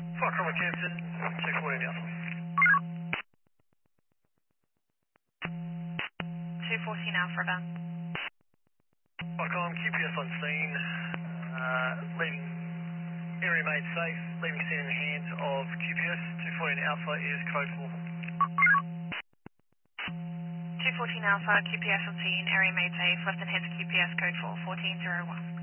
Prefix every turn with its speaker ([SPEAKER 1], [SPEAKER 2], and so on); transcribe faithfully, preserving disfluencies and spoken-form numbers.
[SPEAKER 1] Fox Robert Campton, two fourteen Alpha.
[SPEAKER 2] two fourteen Alpha, about.
[SPEAKER 1] Foxcom, Q P S on scene, uh, leaving area made safe, leaving scene in the hands of Q P S, two fourteen Alpha is code four.
[SPEAKER 2] two fourteen Alpha, Q P S on scene, area made safe, left and heads Q P S code four, fourteen zero one.